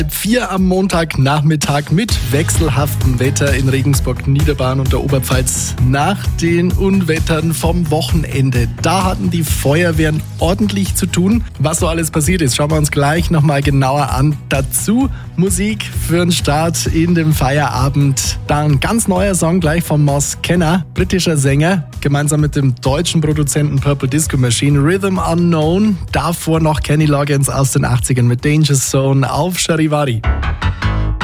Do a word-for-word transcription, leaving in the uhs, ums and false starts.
Vier am Montagnachmittag mit wechselhaftem Wetter in Regensburg, Niederbayern und der Oberpfalz nach den Unwettern vom Wochenende. Da hatten die Feuerwehren ordentlich zu tun. Was so alles passiert ist, schauen wir uns gleich nochmal genauer an. Dazu Musik für den Start in den Feierabend. Dann ein ganz neuer Song gleich von Moss Kenner, britischer Sänger, gemeinsam mit dem deutschen Produzenten Purple Disco Machine, Rhythm Unknown. Davor noch Kenny Loggins aus den achtzigern mit Danger Zone auf Charivari.